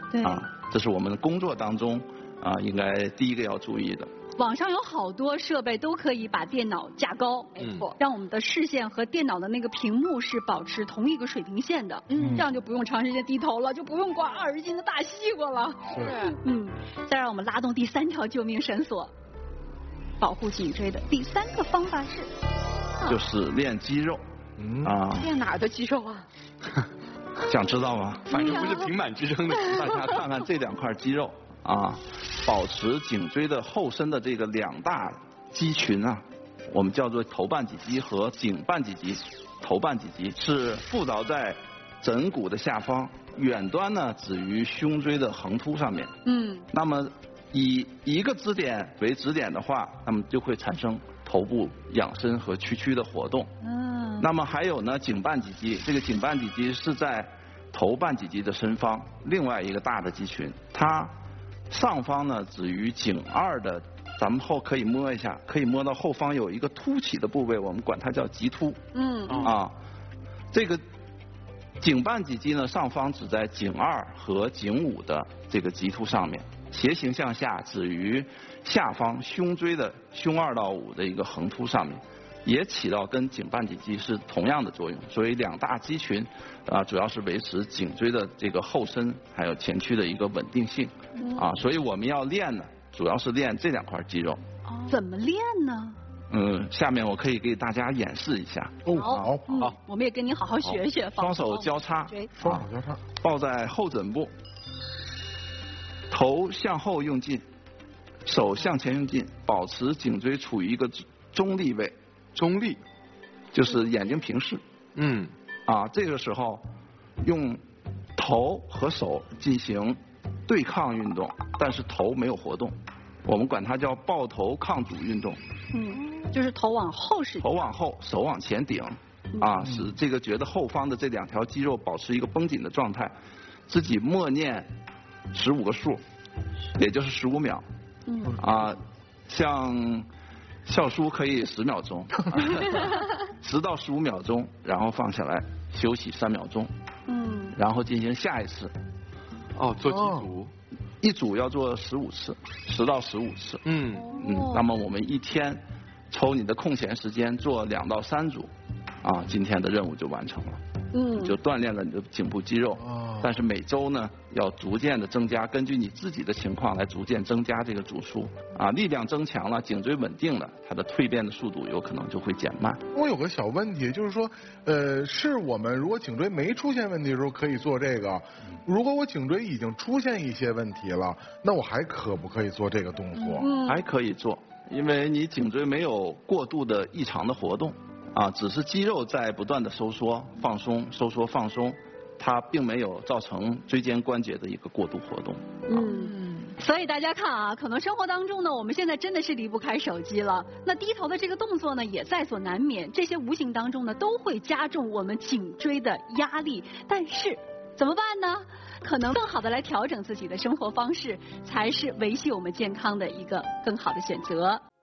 对这是我们工作当中应该第一个要注意的。 网上有好多设备都可以把电脑架高，没错，让我们的视线和电脑的那个屏幕是保持同一个水平线的，这样就不用长时间低头了，就不用刮20斤的大西瓜了。 是。 再让我们拉动第3条救命绳索，保护颈椎的第3个方法是， 就是练肌肉。 练哪儿的肌肉啊？ 想知道吗？ 反正不是平板支撑的。 大家看看这2块肌肉保持颈椎的后伸的这个2大肌群我们叫做头半脊肌和颈半脊肌。头半脊肌是附着在枕骨的下方，远端呢止于胸椎的横突上面。那么以一个支点为指点的话，那么就会产生头部仰伸和屈的活动。那么还有呢，颈半脊肌，这个颈半脊肌是在头半脊肌的伸方，另外一个大的肌群，它上方呢止于颈2的，咱们可以摸一下，可以摸到后方有一个凸起的部位，我们管它叫棘突。这个颈半脊肌呢上方指在颈2和颈5的这个棘突上面，斜行向下止于下方胸椎的胸2到5的一个横突上面，也起到跟颈半脊肌是同样的作用。所以2大肌群主要是维持颈椎的这个后伸还有前屈的一个稳定性。所以我们要练呢，主要是练这2块肌肉。 怎么练呢？ 下面我可以给大家演示一下。 好， 我们也跟您好好学学。 双手交叉， 双手交叉， 抱在后枕部，头向后用劲，手向前用劲，保持颈椎处于一个中立位。 中立就是眼睛平视。这个时候用头和手进行对抗运动，但是头没有活动，我们管它叫抱头抗阻运动。 就是头往后使劲， 头往后，手往前顶，使这个觉得后方的这2条肌肉保持一个绷紧的状态，自己默念15个数，也就是15秒。像笑书可以10秒钟，10到15秒钟，然后放下来休息3秒钟，然后进行下一次。 做几组？ 一组要做15次，10到15次。那么我们一天抽你的空闲时间做2到3组，今天的任务就完成了。就锻炼了你的颈部肌肉。但是每周呢要逐渐的增加，根据你自己的情况来逐渐增加这个组数。力量增强了，颈椎稳定了，它的蜕变的速度有可能就会减慢。 我有个小问题，就是说，是我们如果颈椎没出现问题的时候可以做这个，如果我颈椎已经出现一些问题了，那我还可不可以做这个动作？ 还可以做，因为你颈椎没有过度的异常的活动，只是肌肉在不断的收缩、放松、收缩、放松，它并没有造成椎间关节的一个过度活动。 所以大家看可能生活当中呢，我们现在真的是离不开手机了。那低头的这个动作呢，也在所难免。这些无形当中呢，都会加重我们颈椎的压力。但是怎么办呢？可能更好的来调整自己的生活方式，才是维系我们健康的一个更好的选择。